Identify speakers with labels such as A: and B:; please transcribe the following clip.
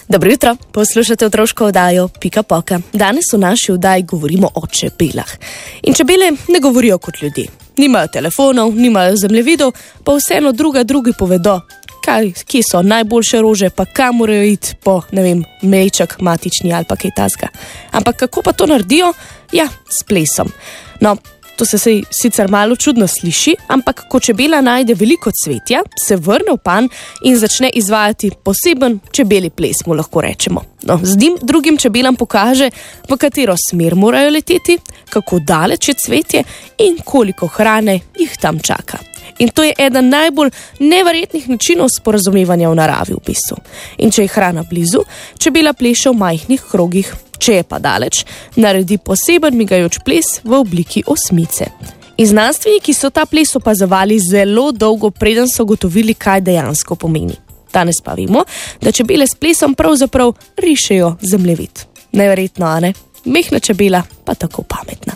A: Dobro jutro, poslušate otroško oddajo Pika Poka. Danes v naši oddaji govorimo o čebelah. In čebele ne govorijo kot ljudje. Nimajo telefonov, nimajo zemljevidov, pa vseeno drugi povedo, kje so najboljše rože, pa kam morajo iti po, mejček, matični ali pa kaj tasga. Ampak kako pa to naredijo? Ja, s plesom. No, to se sicer malo čudno sliši, ampak ko čebela najde veliko cvetja, se vrne v panj in začne izvajati poseben čebeli ples, mu lahko rečemo. No, z njim drugim čebelam pokaže, v katero smer morajo leteti, kako daleč je cvetje in koliko hrane jih tam čaka. In to je eden najbolj neverjetnih načinov sporazumevanja v naravi v bistvu. In če je hrana blizu, čebela pleše v majhnih krogih. Če je pa daleč, naredi poseben migajoč ples v obliki osmice. In znanstveniki so ta ples opazovali zelo dolgo, preden so ugotovili, kaj dejansko pomeni. Danes pa vemo, da čebele s plesom pravzaprav rišejo zemljevid. Neverjetno, a ne? Mehna čebela pa tako pametna.